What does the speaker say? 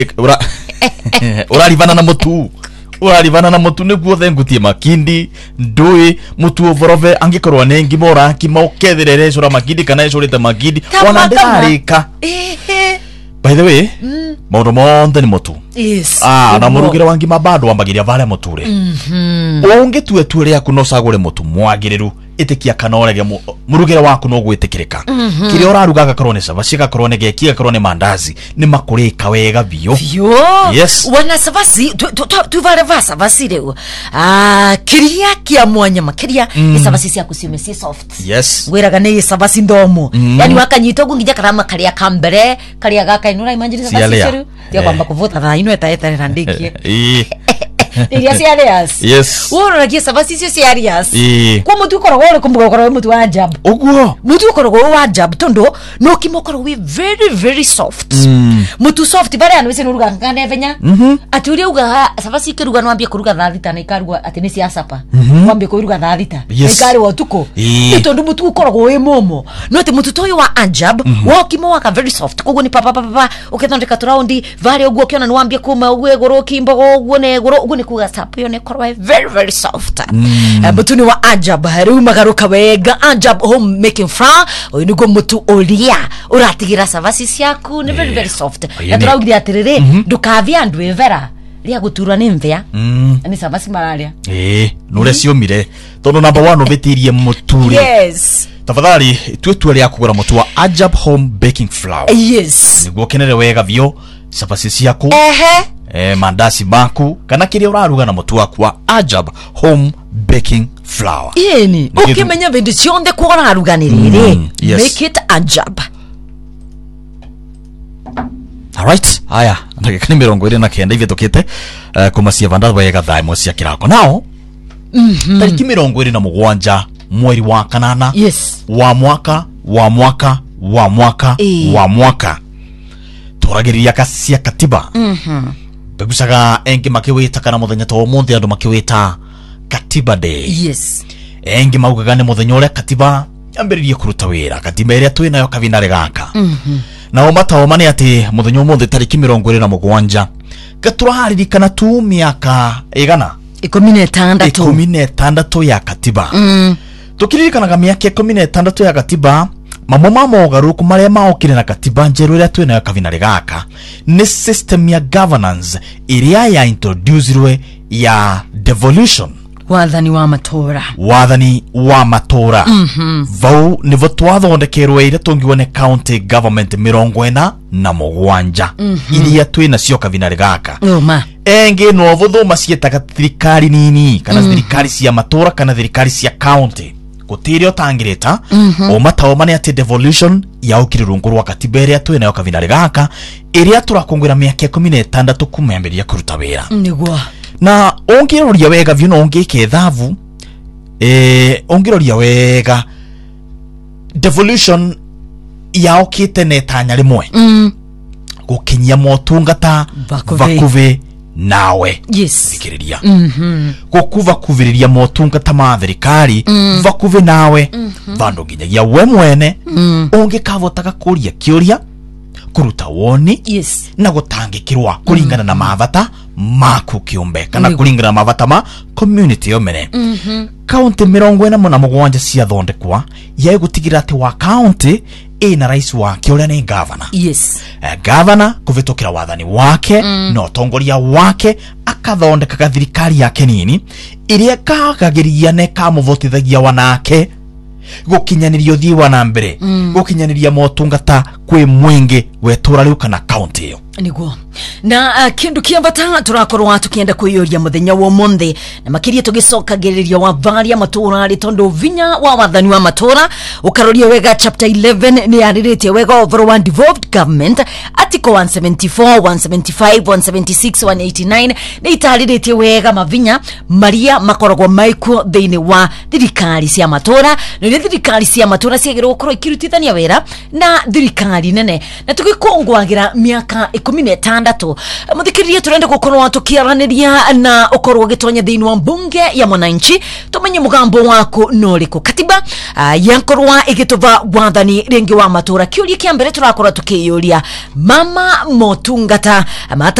urarivana na mutu. Urarivana na mutu niguo thengutie makindi ndui mutu ovorove angikorwa nengi mora kimoketherere cura makindi kana icurite makindi ona ndirarika. By the way, maundu monthe ni mutu. Yes. Na murugire wangi mabado wambagiria vale muture. Ungitue tuere yaku no sagure mutu mwagiriru itikia kanorege murugire waku no gwitikirika. Kiri oraruga gakorwo ni cabaci gakorwo ni geki gakorwo ni mandazi ni makurika wega biyo. Yes. Wana cabaci tu vale vasa vasireu. Kiria kia mwanya makiria ni cabaci ciaku ciume ci soft. Yes. Wiraga ni cabaci ndomo. Yani wakanyita gunginya karama karia kambere karia gakainura imagine cabaci ciru. Tia kwamba kuvuta tha ino eta randikie. Iria serious. Yes. Wona kia cabaci cio serious. Kwa mutu korogwo uri kumugokoro mutu wa jab. Oguo. Mutu korogwo wa jab tondo no kimokoro we very very soft. Mutu soft bare anu ise nuruga ngane venya. Aturi uga cabaci kiruga no ambie kuruga tha thita na ikarugwa ati ni cia sapa. Wambie kuruga tha thita. Ikari wotuko. Tondo mutu korogwo we momo. No te mutu toyo wa ajab wa kimo waka very soft. Kogo ni papa ukethondeka turaundi vale uguo kiona no ambie kuma uwe goro kimbogo uguo ne goro ni kuga sapo yone korwa very very soft. Mutu ni wa ajab haru magaruka wega ajab home making flour oinigo mutu olia uratigira cabaci ciaku ni very very soft. Yaturaugira atiriri ndukavia andu evera ria guturwa ni mvea ni cabaci mararia nure ciomire tondu number 1 ubitirie muturi. Yes. Tafadhali tuetue ria kugura mutu wa Ajab home baking flour. Yes. Niguo kenere wega vio cabaci ciaku. Mandasi maku kana kiri uraruga na mutu waku wa Ajab home baking flour. Yeni ukimenya bindu cionde ko uraruga ni riri make it Ajab. Alright, haya ndagika ni 29 ivyo tokete kumacia vanda wega thaa imwe cia kirako nao. Tariki 27 mweri wa kanana. Yes. Wa mwaka turagiriria kacia katiba. Begusaga engi makiwita kana muthenya to muthi andu makiwita katiba day. Yes. Engi maugaga ni muthenya ule katiba ambiririe kuruta wira katiba iria twinayo kavinare gaka. Na omata omane ati muthenya umuthi tariki 27 gaturaharirikana tu miaka igana 16 ya katiba. Tukiririkanaga miaka 16 ya katiba mamoma mogaruku maria maokire na katiba njeru iria twinayo kavinare gaka ni system ya governance iria ya introducerwe ya devolution wathani wa matora. Vau nivo twathondekerwe iria tungione county government 47 iria twina cio kavinare gaka. Engi no vuthuma cietaga thirikari nini kana thirikari cia matora kana thirikari cia county gutirio tangireta omataomane ati devolution ya ukirurungu rwa katiba iria twinayo kavinare gaka iria turakongwira miaka 16 kumemberia kuruta wira. Niguo na ongiroria wega vyo no ngike thavu ongiroria wega devolution ya okite netanya rimwe gukinyia motungata vakuve nawe. Yes. Fikiriria gukuva kuviriria motungata ma thirikari vakuve nawe vandu nginyagia we mwene ungikavotaga kuria kiuria kuruta woni. Yes. Na gutangikirwa kuringana na mavata maku kiumbe kana kuringana na mavata ma community yomene. County 47 cia thondekwa ya gutigira ati wa county ina rais wake uria ni governor. Yes. Governor kuvitukira wathani wake no tongoria wake akathondeka thirikari yake nini iria kagagiria ne kamuvotithagia wanake gukinyanirio thiwa na mbere gukinyaniria motungata kwi mwingi wetura riu kana county yo. Niguo na kindu kiambata turakorwa tukienda kuyoria muthenya wa monde na makiria tugicokagiriria wa varia matura ri tondo vinya wa wathani wa matura ukaroria wega chapter 11 ni yariritie wega over one devolved government article 174 175 176 189 ni itariritie wega mavinya maria makoragwa maiko thiini wa thirikari cia matura na thirikari cia matura ciagirwo korwo ikirutithania wera na thirikari nene na tugikongwagira miaka 16 Council. Muthikiririe turenda gukorwo tukiaraniria na ukorwo gitonya thiini wa bunge ya mwananchi tumenye mugambo wako noriku katiba yankorwa igituva wathani ringi wa matura kiuria kia mbere turakorwa tukiyuria mama motungata